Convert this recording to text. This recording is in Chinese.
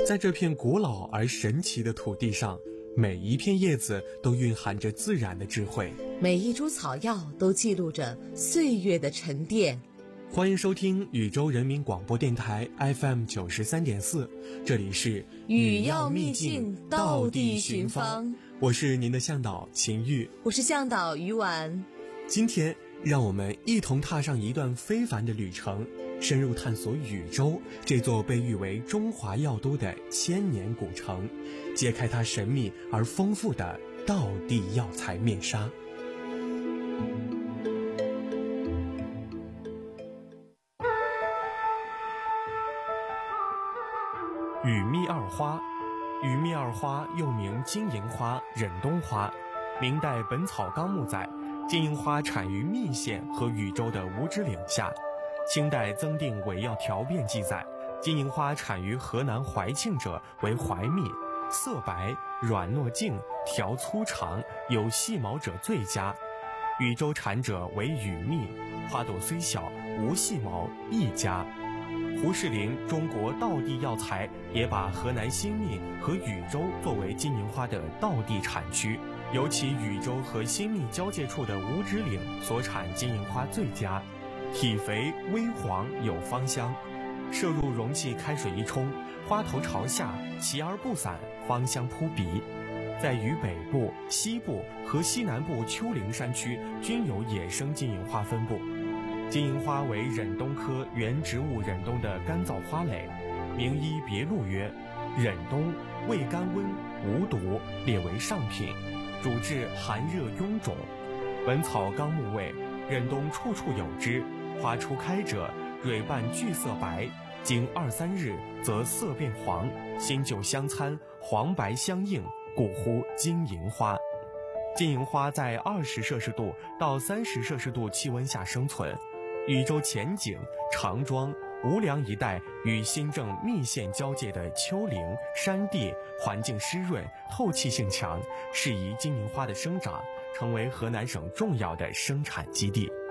在这片古老而神奇的土地上，每一片叶子都蕴含着自然的智慧， 每一株草药都记录着岁月的沉淀。 欢迎收听宇宙人民广播电台 FM 93.4，这里是语要秘境，道地寻芳。 我是您的向导秦玉， 我是向导于婉。 今天让我们一同踏上一段非凡的旅程，深入探索禹州这座被誉为中华药都的千年古城，揭开它神秘而丰富的道地药材面纱。羽密二花，羽密二花又名金银花、忍冬花。明代《本草纲目》载，金银花产于密县和禹州的五指岭下。清代《增订伪药条变》记载，金银花产于河南怀庆者为怀密，色白，软糯净，条粗长，有细毛者最佳。禹州产者为羽密，花朵虽小，无细毛，亦佳。胡适林《中国道地药材》也把河南新密和禹州作为金银花的道地产区，尤其禹州和新密交界处的五指岭所产金银花最佳，体肥微黄，有芳香。摄入容器开水一冲，花头朝下，齐而不散，芳香扑鼻。在渝北部、西部和西南部丘陵山区均有野生金银花分布。金银花为忍冬科原植物忍冬的干燥花蕾，名医别录曰：忍冬味甘温，无毒，列为上品，主治寒热臃肿。本草纲目谓，忍冬处处有之，花初开者蕊瓣具色白，经2-3日则色变黄，新旧相参，黄白相映，故呼金银花。金银花在20摄氏度到30摄氏度气温下生存。禹州前景、长庄、无梁一带与新郑密县交界的丘陵山地环境湿润，透气性强，适宜金银花的生长，成为河南省重要的生产基地。